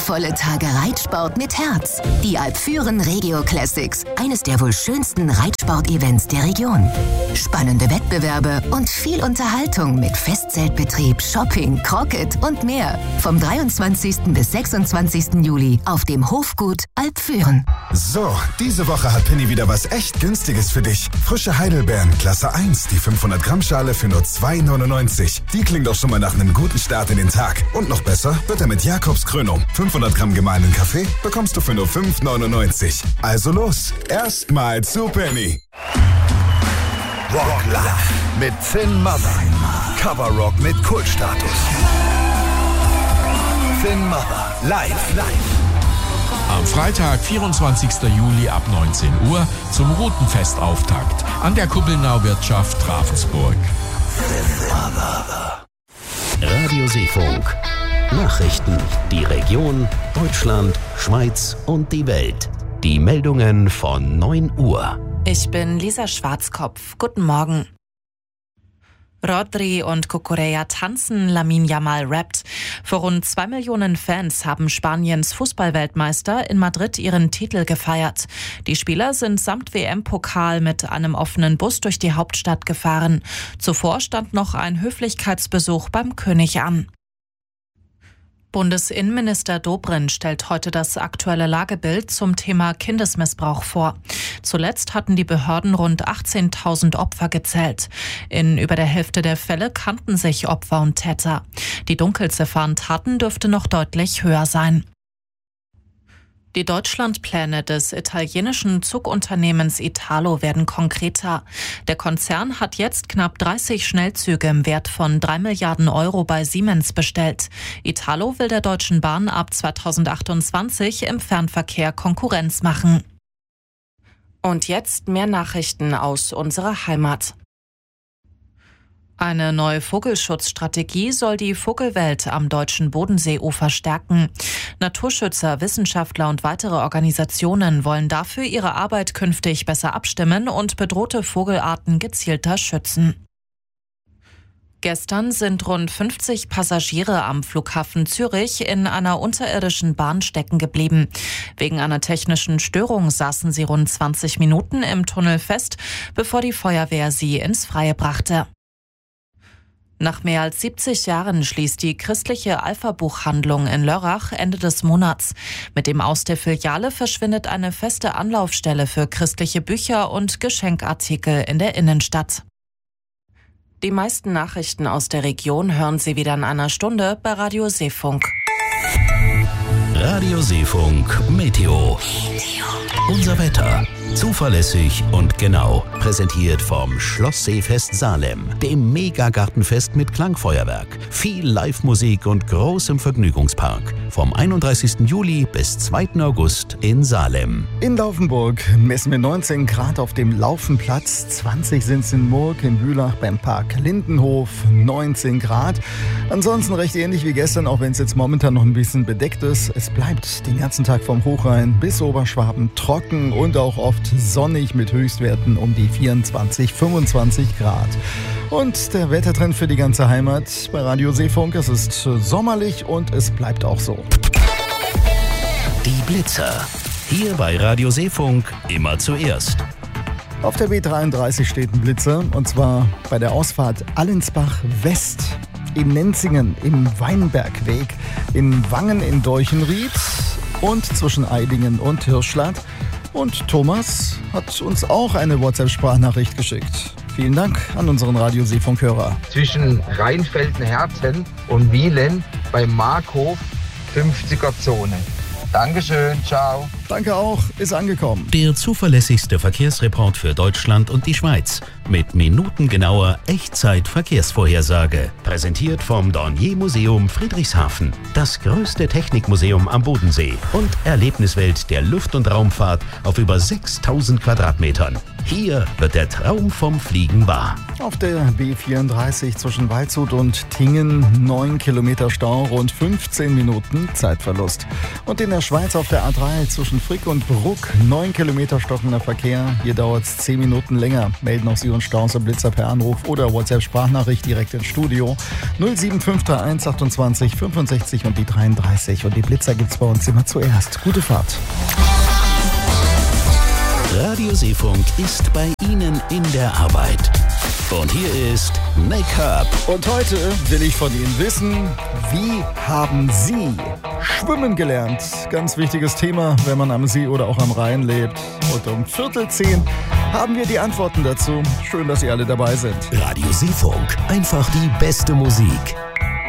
Wundervolle Tage Reitsport mit Herz. Die Alpfüren Regio Classics. Eines der wohl schönsten Reitsport-Events der Region. Spannende Wettbewerbe und viel Unterhaltung mit Festzeltbetrieb, Shopping, Crocket und mehr. Vom 23. bis 26. Juli auf dem Hofgut Alpfüren. So, diese Woche hat Penny wieder was echt Günstiges für dich. Frische Heidelbeeren, Klasse 1, die 500 Gramm Schale für nur 2,99. Die klingt doch schon mal nach einem guten Start in den Tag. Und noch besser wird er mit Jakobskrönung. 500 Gramm gemahlenen Kaffee bekommst du für nur 5,99. Also los, erstmal zu Penny. Rock Love mit Finn Mother. Coverrock mit Kultstatus. Finn Mother, live. Am Freitag, 24. Juli ab 19 Uhr zum Routenfestauftakt an der Kuppelnau Wirtschaft Ravensburg. Radio Seefunk. Nachrichten, die Region, Deutschland, Schweiz und die Welt. Die Meldungen von 9 Uhr. Ich bin Lisa Schwarzkopf. Guten Morgen. Rodri und Cucurella tanzen, Lamine Yamal rappt. Für rund 2 Millionen Fans haben Spaniens Fußballweltmeister in Madrid ihren Titel gefeiert. Die Spieler sind samt WM-Pokal mit einem offenen Bus durch die Hauptstadt gefahren. Zuvor stand noch ein Höflichkeitsbesuch beim König an. Bundesinnenminister Dobrindt stellt heute das aktuelle Lagebild zum Thema Kindesmissbrauch vor. Zuletzt hatten die Behörden rund 18.000 Opfer gezählt. In über der Hälfte der Fälle kannten sich Opfer und Täter. Die Dunkelziffer an Taten dürfte noch deutlich höher sein. Die Deutschlandpläne des italienischen Zugunternehmens Italo werden konkreter. Der Konzern hat jetzt knapp 30 Schnellzüge im Wert von 3 Milliarden Euro bei Siemens bestellt. Italo will der Deutschen Bahn ab 2028 im Fernverkehr Konkurrenz machen. Und jetzt mehr Nachrichten aus unserer Heimat. Eine neue Vogelschutzstrategie soll die Vogelwelt am deutschen Bodenseeufer stärken. Naturschützer, Wissenschaftler und weitere Organisationen wollen dafür ihre Arbeit künftig besser abstimmen und bedrohte Vogelarten gezielter schützen. Gestern sind rund 50 Passagiere am Flughafen Zürich in einer unterirdischen Bahn stecken geblieben. Wegen einer technischen Störung saßen sie rund 20 Minuten im Tunnel fest, bevor die Feuerwehr sie ins Freie brachte. Nach mehr als 70 Jahren schließt die christliche Alpha-Buchhandlung in Lörrach Ende des Monats. Mit dem Aus der Filiale verschwindet eine feste Anlaufstelle für christliche Bücher und Geschenkartikel in der Innenstadt. Die meisten Nachrichten aus der Region hören Sie wieder in einer Stunde bei Radio Seefunk. Radio Seefunk Meteo. Unser Wetter. Zuverlässig und genau. Präsentiert vom Schloss Seefest Salem, dem Megagartenfest mit Klangfeuerwerk, viel Live-Musik und großem Vergnügungspark. Vom 31. Juli bis 2. August in Salem. In Laufenburg messen wir 19 Grad auf dem Laufenplatz, 20 sind es in Murg, in Bülach beim Park Lindenhof, 19 Grad. Ansonsten recht ähnlich wie gestern, auch wenn es jetzt momentan noch ein bisschen bedeckt ist. Es bleibt den ganzen Tag vom Hochrhein bis Oberschwaben trocken und auch oft sonnig mit Höchstwerten um die 24, 25 Grad. Und der Wettertrend für die ganze Heimat bei Radio Seefunk, es ist sommerlich und es bleibt auch so. Die Blitzer. Hier bei Radio Seefunk immer zuerst. Auf der B33 steht ein Blitzer und zwar bei der Ausfahrt Allensbach West. In Nenzingen, im Weinbergweg, in Wangen in Deuchenried und zwischen Eidingen und Hirschladt. Und Thomas hat uns auch eine WhatsApp-Sprachnachricht geschickt. Vielen Dank an unseren Radio Seefunk-Hörer. Zwischen Rheinfelden-Herzen und Wielen bei Markhof 50er-Zone. Dankeschön, ciao. Danke auch, ist angekommen. Der zuverlässigste Verkehrsreport für Deutschland und die Schweiz. Mit minutengenauer Echtzeit-Verkehrsvorhersage. Präsentiert vom Dornier-Museum Friedrichshafen. Das größte Technikmuseum am Bodensee. Und Erlebniswelt der Luft- und Raumfahrt auf über 6000 Quadratmetern. Hier wird der Traum vom Fliegen wahr. Auf der B34 zwischen Waldshut und Tingen 9 Kilometer Stau, rund 15 Minuten Zeitverlust. Und in der Schweiz auf der A3 zwischen zwischen Frick und Bruck. 9 Kilometer stockender Verkehr. Hier dauert es 10 Minuten länger. Melden auch Sie uns Staus und Blitzer per Anruf oder WhatsApp-Sprachnachricht direkt ins Studio. 07531 28 65 und die 33. Und die Blitzer gibt's bei uns immer zuerst. Gute Fahrt. Radio Seefunk ist bei Ihnen in der Arbeit. Und hier ist Make-up. Und heute will ich von Ihnen wissen, wie haben Sie schwimmen gelernt? Ganz wichtiges Thema, wenn man am See oder auch am Rhein lebt. Und um 9:45 haben wir die Antworten dazu. Schön, dass Sie alle dabei sind. Radio Seefunk, einfach die beste Musik.